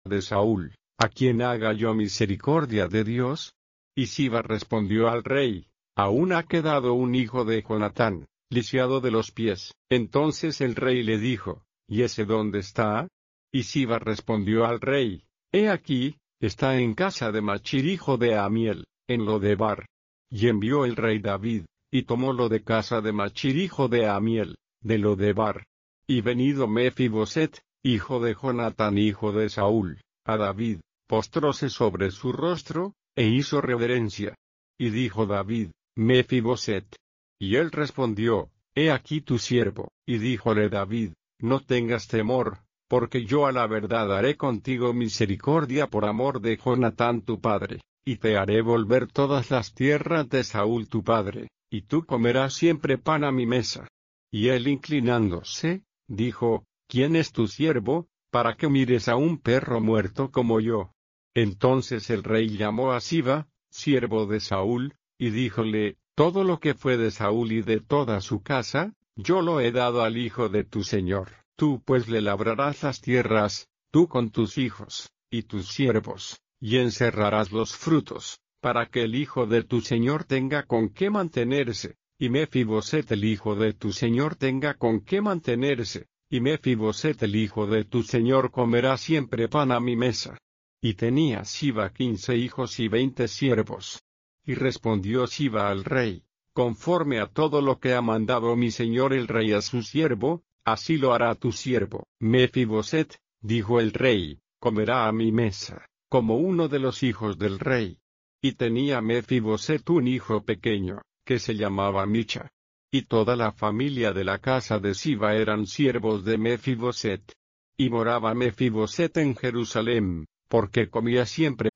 de Saúl, ¿a quién haga yo misericordia de Dios? Y Siba respondió al rey, aún ha quedado un hijo de Jonatán, lisiado de los pies. Entonces el rey le dijo, ¿y ese dónde está? Y Siba respondió al rey, he aquí, está en casa de Machir hijo de Amiel, en Lodebar. Y envió el rey David, y tomó lo de casa de Machir hijo de Amiel, de Lodebar. Y venido Mefiboset, hijo de Jonatán hijo de Saúl, a David, postróse sobre su rostro, e hizo reverencia. Y dijo David, Mefiboset. Y él respondió, he aquí tu siervo. Y díjole David, no tengas temor, porque yo a la verdad haré contigo misericordia por amor de Jonatán tu padre, y te haré volver todas las tierras de Saúl tu padre, y tú comerás siempre pan a mi mesa. Y él inclinándose, dijo, ¿quién es tu siervo, para que mires a un perro muerto como yo? Entonces el rey llamó a Siba, siervo de Saúl, y díjole, todo lo que fue de Saúl y de toda su casa, yo lo he dado al hijo de tu señor. Tú pues le labrarás las tierras, tú con tus hijos, y tus siervos, y encerrarás los frutos, para que el hijo de tu señor tenga con qué mantenerse, y Mefiboset el hijo de tu señor tenga con qué mantenerse, y Mefiboset el hijo de tu señor comerá siempre pan a mi mesa. Y tenía Siba 15 hijos y 20 siervos. Y respondió Siba al rey, conforme a todo lo que ha mandado mi señor el rey a su siervo, así lo hará tu siervo. Mefiboset, dijo el rey, comerá a mi mesa, como uno de los hijos del rey. Y tenía Mefiboset un hijo pequeño, que se llamaba Micha. Y toda la familia de la casa de Siba eran siervos de Mefiboset. Y moraba Mefiboset en Jerusalén, porque comía siempre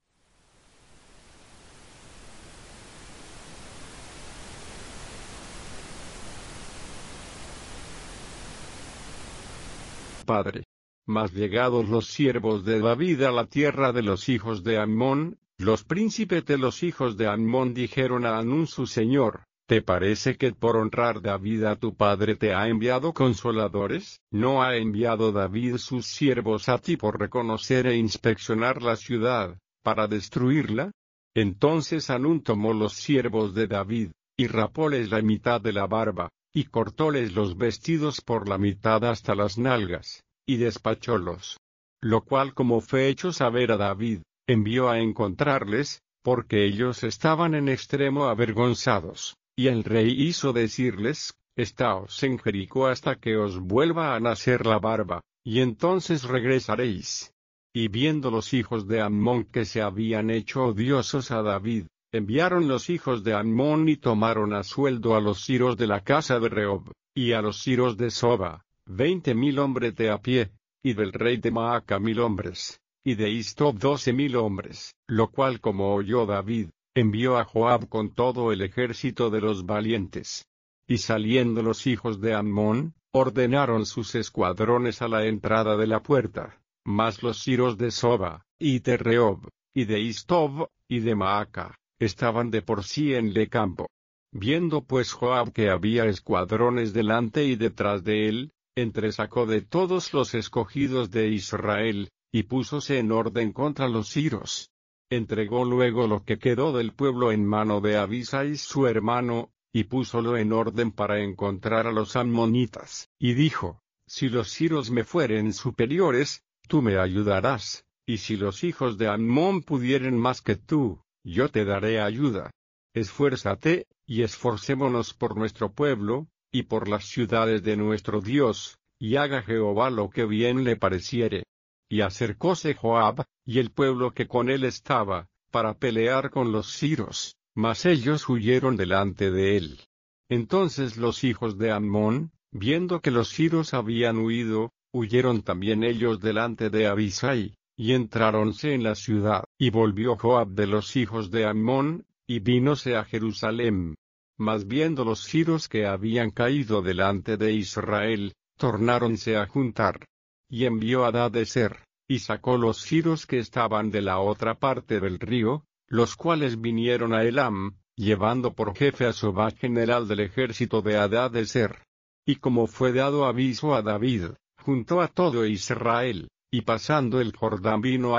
padre. Mas llegados los siervos de David a la tierra de los hijos de Ammón, los príncipes de los hijos de Ammón dijeron a Hanún su señor, ¿te parece que por honrar David a tu padre te ha enviado consoladores? ¿No ha enviado David sus siervos a ti por reconocer e inspeccionar la ciudad, para destruirla? Entonces Hanún tomó los siervos de David, y rapóles la mitad de la barba, y cortóles los vestidos por la mitad hasta las nalgas, y despachólos. Lo cual como fue hecho saber a David, envió a encontrarles, porque ellos estaban en extremo avergonzados, y el rey hizo decirles, estaos en Jericó hasta que os vuelva a nacer la barba, y entonces regresaréis. Y viendo los hijos de Ammón que se habían hecho odiosos a David, enviaron los hijos de Ammón y tomaron a sueldo a los siros de la casa de Rehob, y a los siros de Soba, 20,000 hombres de a pie, y del rey de Maaca 1,000 hombres, y de Istob 12,000 hombres, lo cual como oyó David, envió a Joab con todo el ejército de los valientes. Y saliendo los hijos de Ammón, ordenaron sus escuadrones a la entrada de la puerta, mas los siros de Soba, y de Rehob, y de Istob, y de Maaca, estaban de por sí en el campo. Viendo pues Joab que había escuadrones delante y detrás de él, entresacó de todos los escogidos de Israel, y púsose en orden contra los siros. Entregó luego lo que quedó del pueblo en mano de Abisai su hermano, y púsolo en orden para encontrar a los ammonitas, y dijo, si los siros me fueren superiores, tú me ayudarás, y si los hijos de Ammón pudieren más que tú, yo te daré ayuda. Esfuérzate, y esforcémonos por nuestro pueblo, y por las ciudades de nuestro Dios, y haga Jehová lo que bien le pareciere. Y acercóse Joab, y el pueblo que con él estaba, para pelear con los siros, mas ellos huyeron delante de él. Entonces los hijos de Ammón, viendo que los siros habían huido, huyeron también ellos delante de Abisai, y entráronse en la ciudad. Y volvió Joab de los hijos de Ammón, y vínose a Jerusalén. Mas viendo los siros que habían caído delante de Israel, tornáronse a juntar. Y envió Hadadezer, y sacó los siros que estaban de la otra parte del río, los cuales vinieron a Elam, llevando por jefe a Sobá general del ejército de Hadadezer. Y como fue dado aviso a David, juntó a todo Israel, y pasando el Jordán vino a